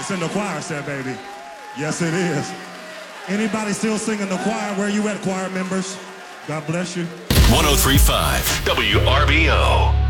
It's in the choir set, baby. Yes, it is. Anybody still singing the choir? Where you at, choir members? God bless you. 103.5 WRBO.